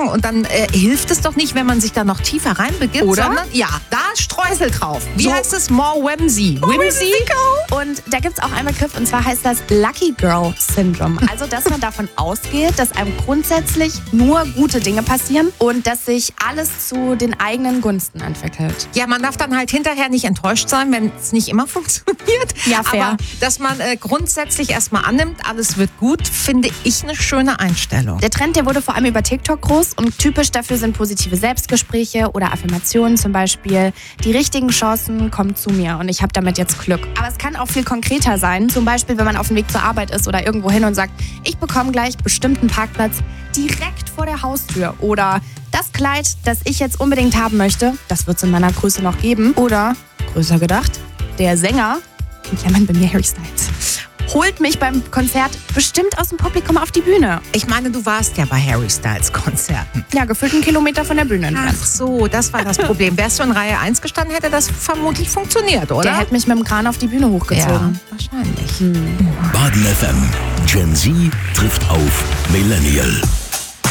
sagen. Und dann hilft es doch nicht, wenn man sich da noch tiefer reinbegibt. Oder? Sondern, ja, da Streusel drauf. Wie So. heißt es? More whimsy. Und da gibt es auch einen Begriff, und zwar heißt das Lucky Girl Syndrome. Also, dass man davon ausgeht, dass einem grundsätzlich nur gute Dinge passieren und dass sich alles zu den eigenen Gunsten entwickelt. Ja, man darf dann halt hinterher nicht enttäuscht sein, wenn es nicht immer funktioniert. Ja, fair. Aber dass man grundsätzlich erstmal annimmt, alles wird gut, finde ich eine schöne Einstellung. Der Trend, der wurde vor allem über TikTok groß und typisch dafür sind positive Selbstgespräche oder Affirmationen zum Beispiel. Die richtigen Chancen kommen zu mir und ich habe damit jetzt Glück. Aber es kann auch viel konkreter sein, zum Beispiel wenn man auf dem Weg zur Arbeit ist oder irgendwo hin und sagt, ich bekomme gleich bestimmten Parkplatz direkt vor der Haustür oder das Kleid, das ich jetzt unbedingt haben möchte, das wird es in meiner Größe noch geben. Oder, größer gedacht, der Sänger, in Klammern bei mir Harry Styles, holt mich beim Konzert bestimmt aus dem Publikum auf die Bühne. Ich meine, du warst ja bei Harry Styles Konzerten. Ja, gefühlt 1 Kilometer von der Bühne entfernt. Ach so, das war das Problem. Wärst du in Reihe 1 gestanden, hätte das vermutlich funktioniert, oder? Der hätte mich mit dem Kran auf die Bühne hochgezogen. Ja, wahrscheinlich. Baden FM. Gen Z trifft auf Millennial.